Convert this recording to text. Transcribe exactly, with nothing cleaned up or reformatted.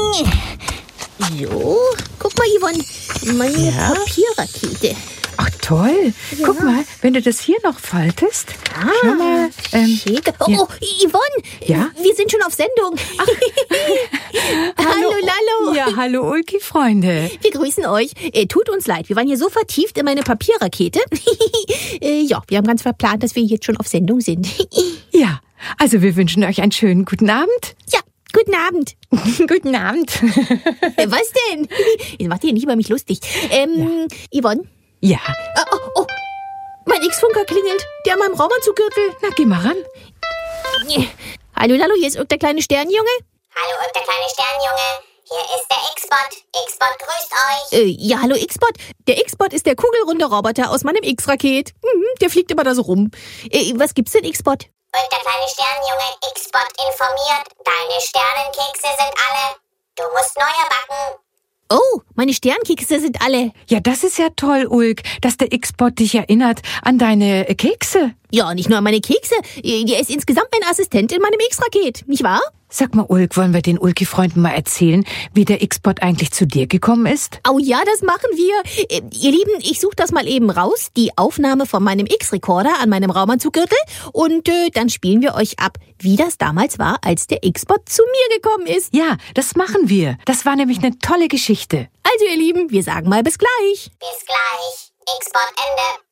So, guck mal, Yvonne, meine Ja? Papierrakete. Ach toll. Ja. Guck mal, wenn du das hier noch faltest. Ah, Schau mal. Ähm, schick. Oh, hier. oh, Yvonne, Ja? wir sind schon auf Sendung. Hallo, Lallo. Ja, hallo Ulki-Freunde. Wir grüßen euch. Äh, tut uns leid, wir waren hier so vertieft in meine Papierrakete. äh, ja, wir haben ganz verplant, dass wir jetzt schon auf Sendung sind. Ja, also wir wünschen euch einen schönen guten Abend. Ja, guten Abend. Guten Abend. Äh, was denn? Jetzt macht ihr nicht über mich lustig. Ähm, Yvonne? Ja, Oh, oh, oh. Mein X-Funker klingelt. Der an meinem Raumanzuggürtel. na geh mal ran. Hallo, Lallo, hier ist irgendein kleine Sternenjunge. Hallo, und der kleine Sternjunge. Hier ist der X-Bot. X-Bot grüßt euch. Äh, ja, hallo X-Bot. Der X-Bot ist der kugelrunde Roboter aus meinem X-Raket. Mhm, der fliegt immer da so rum. Äh, was gibt's denn, X-Bot? Und der kleine Sternjunge X-Bot informiert. Deine Sternenkekse sind alle. Du musst neue backen. Oh, meine Sternkekse sind alle. Ja, das ist ja toll, Ulk, dass der X-Bot dich erinnert an deine äh, Kekse. Ja, nicht nur an meine Kekse. Äh, Der ist insgesamt mein Assistent in meinem X-Raket, nicht wahr? Sag mal, Ulk, wollen wir den Ulki-Freunden mal erzählen, wie der X-Bot eigentlich zu dir gekommen ist? Oh ja, das machen wir. Äh, ihr Lieben, ich suche das mal eben raus, die Aufnahme von meinem X-Recorder an meinem Raumanzuggürtel. Und äh, dann spielen wir euch ab, wie das damals war, als der X-Bot zu mir gekommen ist. Ja, das machen wir. Das war nämlich eine tolle Geschichte. Also ihr Lieben, wir sagen mal bis gleich. Bis gleich. X-Bot Ende.